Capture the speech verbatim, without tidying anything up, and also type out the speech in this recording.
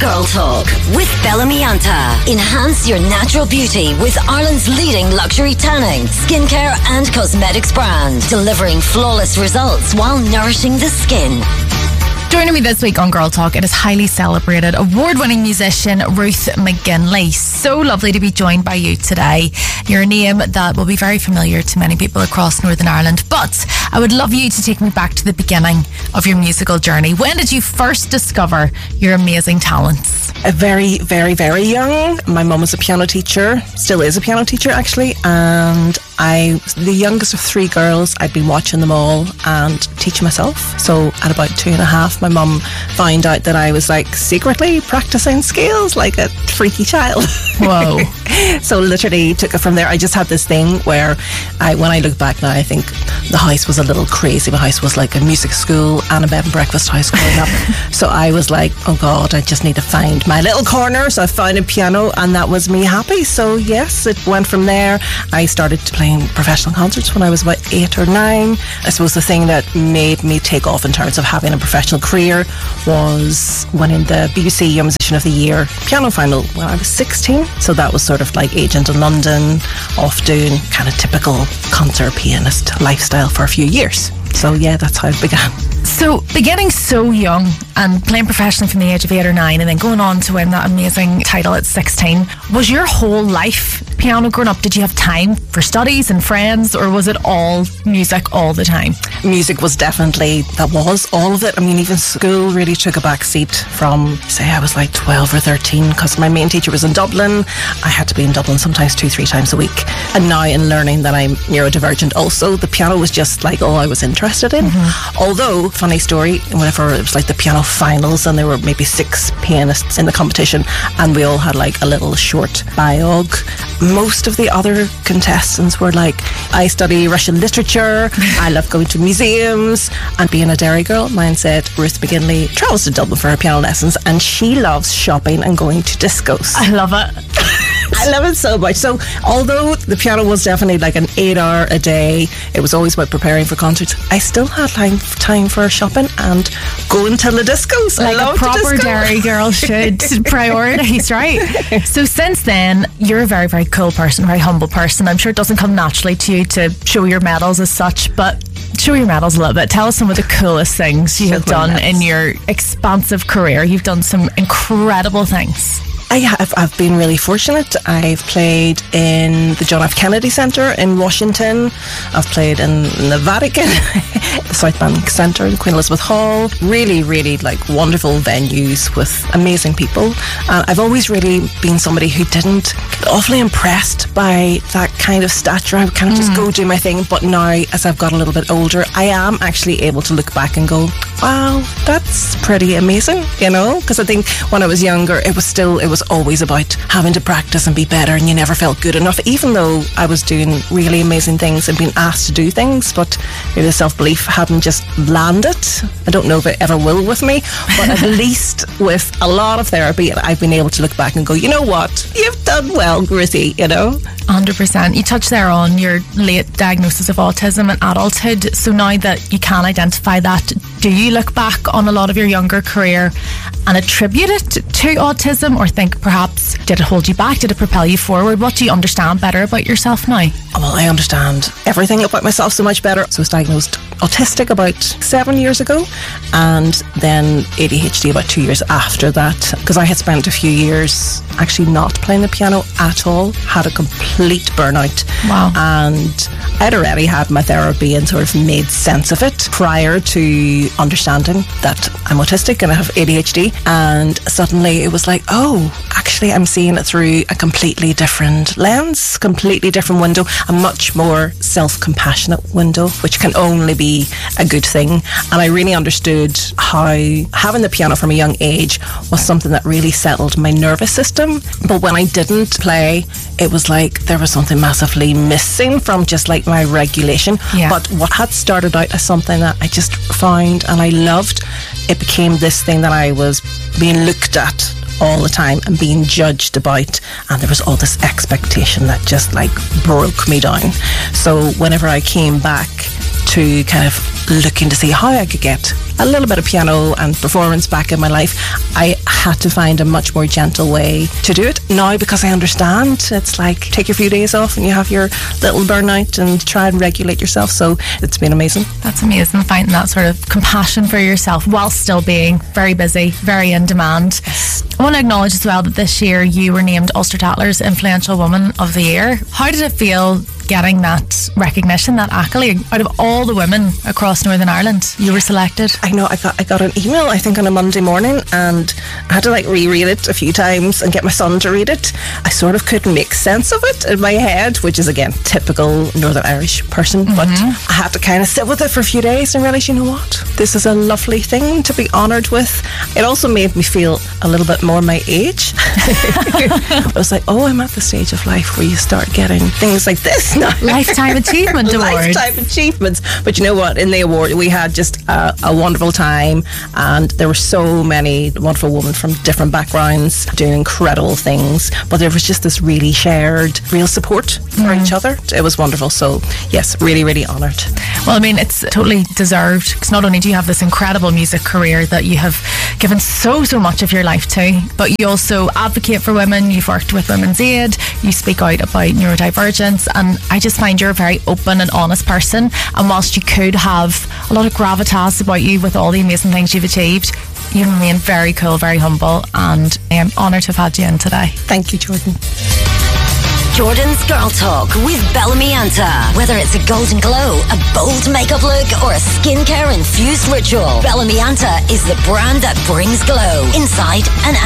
Girl Talk with Bellamy Anta. Enhance your natural beauty with Ireland's leading luxury tanning, skincare and cosmetics brand. Delivering flawless results while nourishing the skin. Joining me this week on Girl Talk, it is highly celebrated award-winning musician Ruth McGinley. So lovely to be joined by you today. You're a name that will be very familiar to many people across Northern Ireland, but I would love you to take me back to the beginning of your musical journey. When did you first discover your amazing talents? A very, very, very young. My mum was a piano teacher, still is a piano teacher actually, and I was the youngest of three girls. I'd been watching them all and teaching myself. So at about two and a half, my mum found out that I was like secretly practicing scales like a freaky child. Whoa. So literally took it from there. I just had this thing where I, when I look back now, I think the house was a little crazy. My house was like a music school and a bed and breakfast house growing up. So I was like, oh God, I just need to find my little corner. So I found a piano and that was me happy. So yes, it went from there. I started playing professional concerts when I was about eight or nine. I suppose the thing that made me take off in terms of having a professional career was winning the B B C Young Musician of the Year piano final when I was sixteen. So that was sort of like agent in London, off doing kind of typical concert pianist lifestyle for a few years. So yeah, that's how it began. So beginning so young and playing professionally from the age of eight or nine and then going on to win that amazing title at sixteen, was your whole life piano growing up? Did you have time for studies and friends, or was it all music all the time? Music was definitely, that was all of it. I mean, even school really took a back seat from, say, I was like twelve or thirteen, because my main teacher was in Dublin. I had to be in Dublin sometimes two, three times a week. And now in learning that I'm neurodivergent also, the piano was just like all I was interested in. Mm-hmm. Although, funny story, whenever it was like the piano finals and there were maybe six pianists in the competition and we all had like a little short biog, most of the other contestants were like, I study Russian literature, I love going to museums, and being a Derry girl, mine said Ruth McGinley travels to Dublin for her piano lessons and she loves shopping and going to discos. I love it. I love it so much. So although the piano was definitely like an eight hour a day, it was always about preparing for concerts, I still had time, time for shopping and going to the discos. Like a proper Derry girl should prioritise, right? So since then, you're a very, very cool person, very humble person. I'm sure it doesn't come naturally to you to show your medals as such, but show your medals a little bit. Tell us some of the coolest things you have done in your expansive career. You've done some incredible things. I have, I've been really fortunate. I've played in the John F. Kennedy Centre in Washington. I've played in the Vatican, the South Bank Centre in Queen Elizabeth Hall. Really, really like wonderful venues with amazing people. And I've always really been somebody who didn't get awfully impressed by that kind of stature. I would kind of mm. just go do my thing. But now, as I've got a little bit older, I am actually able to look back and go, wow, that's pretty amazing, you know? Because I think when I was younger, it was still, it was always about having to practice and be better, and you never felt good enough, even though I was doing really amazing things and being asked to do things, but maybe the self-belief hadn't just landed. I don't know if it ever will with me, but at least with a lot of therapy, I've been able to look back and go, you know what, you've done well, Ruthie, you know? one hundred percent. You touched there on your late diagnosis of autism in adulthood. So now that you can identify that, do you look back on a lot of your younger career and attribute it to autism, or think perhaps did it hold you back? Did it propel you forward? What do you understand better about yourself now? Well, I understand everything about myself so much better. So I was diagnosed autistic about seven years ago, and then A D H D about two years after that, because I had spent a few years actually not playing the piano at all, had a complete burnout. Wow. And I'd already had my therapy and sort of made sense of it prior to understanding that I'm autistic and I have A D H D, and suddenly it was like, oh, actually I'm seeing it through a completely different lens, completely different window, a much more self-compassionate window, which can only be a good thing. And I really understood how having the piano from a young age was something that really settled my nervous system. But when I didn't play, it was like there was something massively missing from just like my regulation. Yeah. But what had started out as something that I just found and I loved, it became this thing that I was being looked at all the time and being judged about, and there was all this expectation that just like broke me down. So whenever I came back to kind of looking to see how I could get a little bit of piano and performance back in my life, I had to find a much more gentle way to do it. Now, because I understand, it's like take your few days off and you have your little burnout and try and regulate yourself. So it's been amazing. That's amazing, finding that sort of compassion for yourself while still being very busy, very in demand. Yes. I want to acknowledge as well that this year you were named Ulster Tatler's Influential Woman of the Year. How did it feel getting that recognition, that accolade? Out of all the women across Northern Ireland, you were selected. I know, I got I got an email, I think on a Monday morning, and I had to like reread it a few times and get my son to read it. I sort of couldn't make sense of it in my head, which is again typical Northern Irish person, mm-hmm. but I had to kind of sit with it for a few days and realise, you know what, this is a lovely thing to be honoured with. It also made me feel a little bit more my age. I was like, oh, I'm at the stage of life where you start getting things like this now. Lifetime Achievement Award. Lifetime achievements. But you know what, in the award we had just a, a wonderful time, and there were so many wonderful women from different backgrounds doing incredible things, but there was just this really shared real support for mm. each other. It was wonderful. So yes, really really honoured. Well, I mean, it's totally deserved, because not only do you have this incredible music career that you have given so so much of your life to, but you also advocate for women. You've worked with Women's Aid, you speak out about neurodivergence, and I just find you're a very open and honest person. And whilst you could have a lot of gravitas about you with all the amazing things you've achieved, you remain very cool, very humble, and I am honoured to have had you in today. Thank you, Jordan. Jordan's Girl Talk with Bellamy Anta. Whether it's a golden glow, a bold makeup look, or a skincare infused ritual, Bellamy Anta is the brand that brings glow inside and out.